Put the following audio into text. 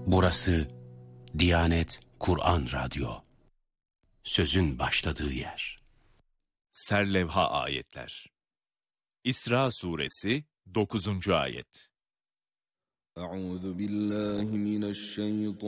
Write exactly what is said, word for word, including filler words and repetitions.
Burası Diyanet Kur'an Radyo. Sözün başladığı yer. Serlevha ayetler. İsra suresi dokuzuncu ayet. Euzu billahi mineşşeytanirracim.